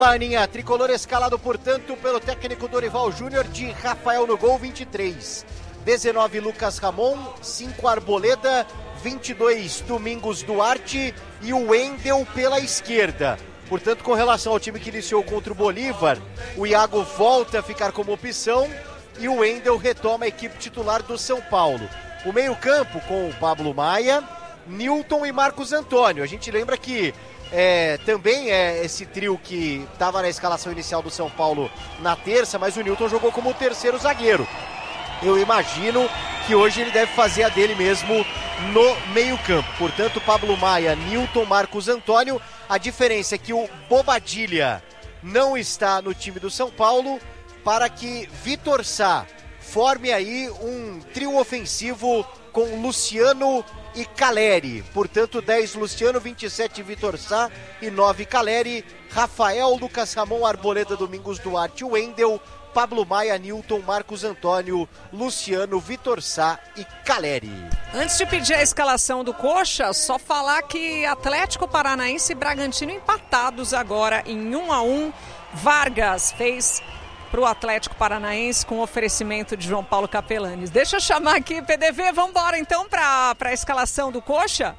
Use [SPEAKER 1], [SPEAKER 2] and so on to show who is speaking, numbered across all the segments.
[SPEAKER 1] Aninha, tricolor escalado, portanto, pelo técnico Dorival Júnior, de Rafael no gol, 23. 19, Lucas Ramon. 5, Arboleda. 22, Domingos Duarte. E o Wendel pela esquerda. Portanto, com relação ao time que iniciou contra o Bolívar, o Iago volta a ficar como opção e o Wendel retoma a equipe titular do São Paulo. O meio-campo com o Pablo Maia, Nilton e Marcos Antônio. A gente lembra que também é esse trio que estava na escalação inicial do São Paulo na terça, mas o Nilton jogou como terceiro zagueiro. Eu imagino que hoje ele deve fazer a dele mesmo no meio-campo. Portanto, Pablo Maia, Nilton, Marcos Antônio. A diferença é que o Bobadilla não está no time do São Paulo para que Vitor Sá forme aí um trio ofensivo com Luciano e Caleri. Portanto, 10 Luciano, 27 Vitor Sá e 9 Caleri. Rafael, Lucas Ramon, Arboleda, Domingos Duarte, Wendel, Pablo Maia, Nilton, Marcos Antônio, Luciano, Vitor Sá e Caleri.
[SPEAKER 2] Antes de pedir a escalação do Coxa, só falar que Atlético Paranaense e Bragantino empatados agora em 1-1. Vargas fez para o Atlético Paranaense com oferecimento de João Paulo Capelanes. Deixa eu chamar aqui, PDV, vamos embora então para a escalação do Coxa?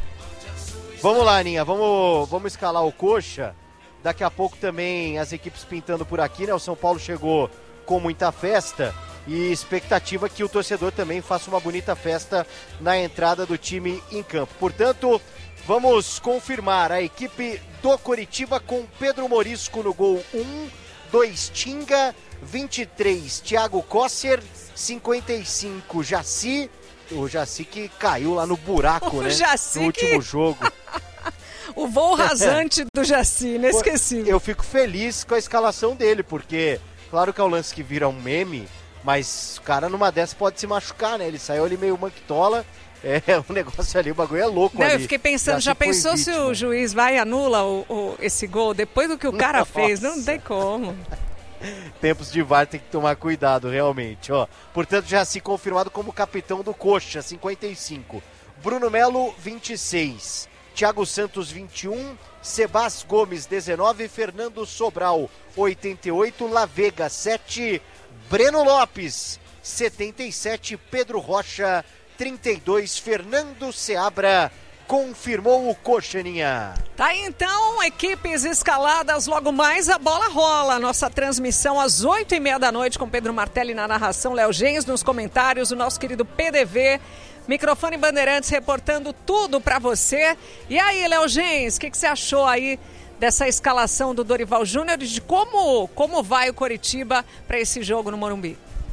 [SPEAKER 1] Vamos lá, Aninha, vamos escalar o Coxa. Daqui a pouco também as equipes pintando por aqui, né? O São Paulo chegou com muita festa e expectativa que o torcedor também faça uma bonita festa na entrada do time em campo. Portanto, vamos confirmar a equipe do Coritiba com Pedro Morisco no gol 1, 2 Tinga, 23 Thiago Kosser, 55 Jaci, o Jaci que caiu lá no buraco, né? No último jogo.
[SPEAKER 2] O voo rasante do Jaci, inesquecível.
[SPEAKER 1] Eu fico feliz com a escalação dele, porque claro que é um lance que vira um meme, mas o cara numa dessa pode se machucar, né? Ele saiu ali meio manquitola, o negócio ali, o bagulho é louco.
[SPEAKER 2] Não,
[SPEAKER 1] ali.
[SPEAKER 2] Eu fiquei pensando, já pensou se o juiz vai e anula esse gol depois do que o cara fez? Não tem como.
[SPEAKER 1] Tempos de VAR tem que tomar cuidado, realmente. Ó. Portanto, já se confirmado como capitão do Coxa, 55. Bruno Melo, 26. Thiago Santos, 21. Sebas Gomes, 19. Fernando Sobral, 88. La Vega, 7. Breno Lopes, 77. Pedro Rocha, 32. Fernando Seabra confirmou o Coxa, Aninha.
[SPEAKER 2] Tá aí então, equipes escaladas, logo mais a bola rola. Nossa transmissão às 8h30 da noite com Pedro Martelli na narração, Léo Gens nos comentários, o nosso querido PDV, Microfone Bandeirantes reportando tudo pra você. E aí, Léo Gens, o que você achou aí dessa escalação do Dorival Júnior e de como vai o Coritiba para esse jogo no Morumbi?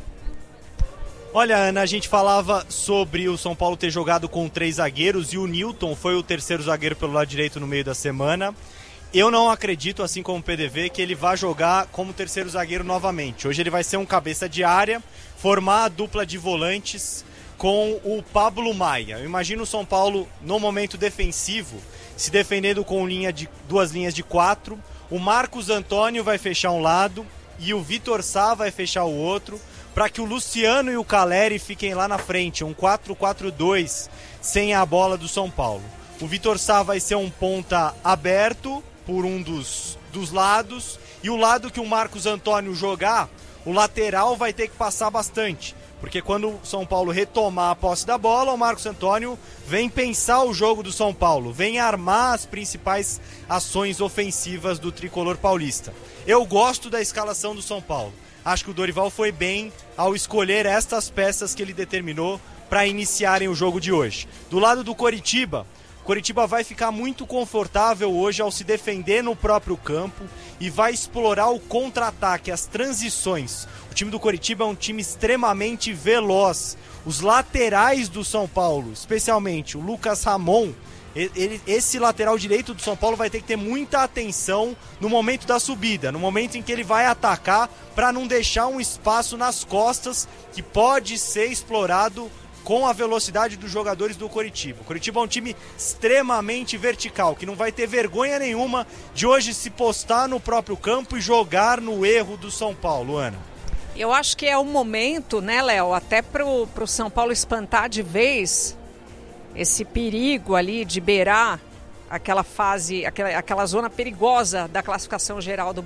[SPEAKER 3] Olha, Ana, a gente falava sobre o São Paulo ter jogado com 3 zagueiros e o Nilton foi o terceiro zagueiro pelo lado direito no meio da semana. Eu não acredito, assim como o PDV, que ele vá jogar como terceiro zagueiro novamente. Hoje ele vai ser um cabeça de área, formar a dupla de volantes com o Pablo Maia. Eu imagino o São Paulo, no momento defensivo, se defendendo com duas linhas de 4. O Marcos Antônio vai fechar um lado e o Vitor Sá vai fechar o outro, para que o Luciano e o Caleri fiquem lá na frente, um 4-4-2, sem a bola do São Paulo. O Vitor Sá vai ser um ponta aberto por um dos lados, e o lado que o Marcos Antônio jogar, o lateral vai ter que passar bastante, porque quando o São Paulo retomar a posse da bola, o Marcos Antônio vem pensar o jogo do São Paulo, vem armar as principais ações ofensivas do tricolor paulista. Eu gosto da escalação do São Paulo. Acho que o Dorival foi bem ao escolher estas peças que ele determinou para iniciarem o jogo de hoje. Do lado do Coritiba, o Coritiba vai ficar muito confortável hoje ao se defender no próprio campo e vai explorar o contra-ataque, as transições. O time do Coritiba é um time extremamente veloz. Os laterais do São Paulo, especialmente o Lucas Ramon, esse lateral direito do São Paulo vai ter que ter muita atenção no momento da subida, no momento em que ele vai atacar, para não deixar um espaço nas costas que pode ser explorado com a velocidade dos jogadores do Coritiba. O Coritiba é um time extremamente vertical, que não vai ter vergonha nenhuma de hoje se postar no próprio campo e jogar no erro do São Paulo, Ana.
[SPEAKER 2] Eu acho que é o momento, né, Léo, até pro São Paulo espantar de vez esse perigo ali de beirar aquela fase, aquela zona perigosa da classificação geral do